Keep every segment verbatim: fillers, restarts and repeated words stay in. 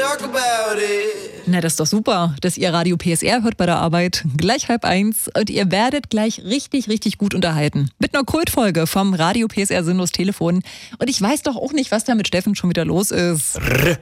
talk about it. Na, das ist doch super, dass ihr Radio P S R hört bei der Arbeit. Gleich halb eins und ihr werdet gleich richtig, richtig gut unterhalten. Mit einer Kultfolge vom Radio P S R Sinnlos Telefon. Und ich weiß doch auch nicht, was da mit Steffen schon wieder los ist.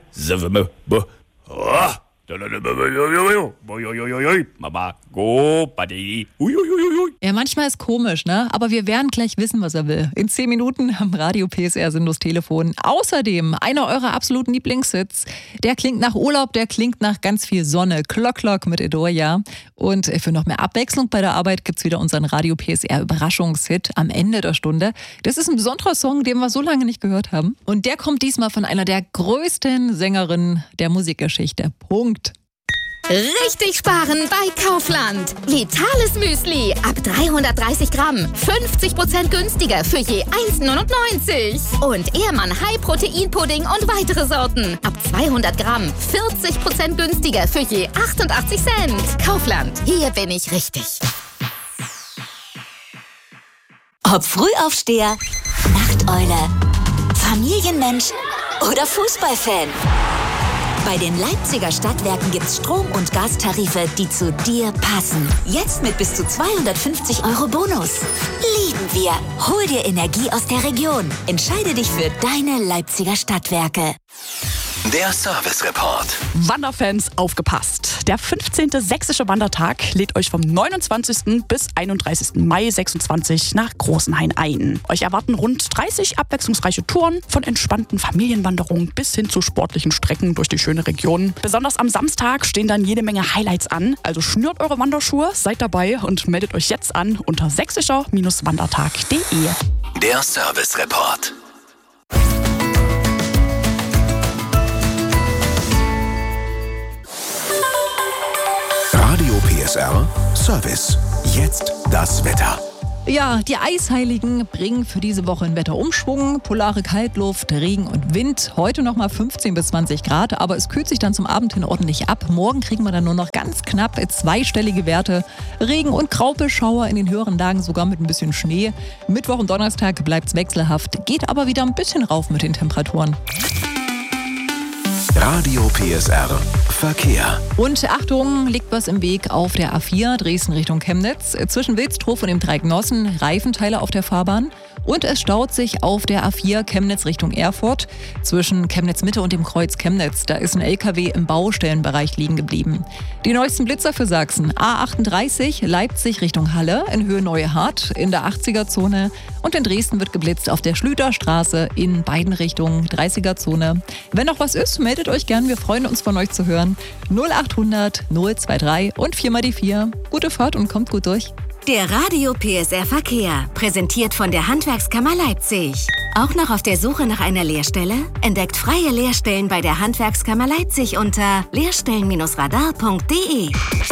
Mama, go, Buddy. Ja, manchmal ist komisch, ne? Aber wir werden gleich wissen, was er will. In zehn Minuten am Radio P S R Sinnlos Telefon. Außerdem einer eurer absoluten Lieblingshits. Der klingt nach Urlaub, der klingt nach ganz viel Sonne. Clock Clock mit Edoria. Und für noch mehr Abwechslung bei der Arbeit gibt's wieder unseren Radio P S R Überraschungshit am Ende der Stunde. Das ist ein besonderer Song, den wir so lange nicht gehört haben. Und der kommt diesmal von einer der größten Sängerinnen der Musikgeschichte. Punkt. Richtig sparen bei Kaufland. Vitales Müsli ab dreihundertdreißig Gramm. fünfzig Prozent günstiger für je eins neunundneunzig. Und Ehrmann High Protein Pudding und weitere Sorten ab zweihundert Gramm. vierzig Prozent günstiger für je achtundachtzig Cent. Kaufland, hier bin ich richtig. Ob Frühaufsteher, Nachteule, Familienmensch oder Fußballfan. Bei den Leipziger Stadtwerken gibt's Strom- und Gastarife, die zu dir passen. Jetzt mit bis zu zweihundertfünfzig Euro Bonus. Lieben wir. Hol dir Energie aus der Region. Entscheide dich für deine Leipziger Stadtwerke. Der Service Report. Wanderfans, aufgepasst. Der fünfzehnte Sächsische Wandertag lädt euch vom neunundzwanzigsten bis einunddreißigsten Mai sechsundzwanzig nach Großenhain ein. Euch erwarten rund dreißig abwechslungsreiche Touren, von entspannten Familienwanderungen bis hin zu sportlichen Strecken durch die schöne Region. Besonders am Samstag stehen dann jede Menge Highlights an. Also schnürt eure Wanderschuhe, seid dabei und meldet euch jetzt an unter sächsischer Wandertag punkt de. Der Service Report. Radio P S R Service. Jetzt das Wetter. Ja, die Eisheiligen bringen für diese Woche einen Wetterumschwung. Polare Kaltluft, Regen und Wind. Heute noch mal fünfzehn bis zwanzig Grad, aber es kühlt sich dann zum Abend hin ordentlich ab. Morgen kriegen wir dann nur noch ganz knapp zweistellige Werte. Regen und Graupelschauer in den höheren Lagen, sogar mit ein bisschen Schnee. Mittwoch und Donnerstag bleibt es wechselhaft, geht aber wieder ein bisschen rauf mit den Temperaturen. Radio P S R Verkehr. Und Achtung, liegt was im Weg auf der A vier Dresden Richtung Chemnitz. Zwischen Wilstrow und dem Dreieck Nossen Reifenteile auf der Fahrbahn. Und es staut sich auf der A vier Chemnitz Richtung Erfurt. Zwischen Chemnitz Mitte und dem Kreuz Chemnitz. Da ist ein L K W im Baustellenbereich liegen geblieben. Die neuesten Blitzer für Sachsen. A achtunddreißig Leipzig Richtung Halle in Höhe Neue Hart in der achtziger-Zone. Und in Dresden wird geblitzt auf der Schlüterstraße in beiden Richtungen, dreißiger-Zone. Wenn noch was ist, meldet euch gern. Wir freuen uns, von euch zu hören. null achthundert null dreiundzwanzig und vier mal die vier. Gute Fahrt und kommt gut durch. Der Radio P S R Verkehr, präsentiert von der Handwerkskammer Leipzig. Auch noch auf der Suche nach einer Lehrstelle? Entdeckt freie Lehrstellen bei der Handwerkskammer Leipzig unter lehrstellen Radar punkt de.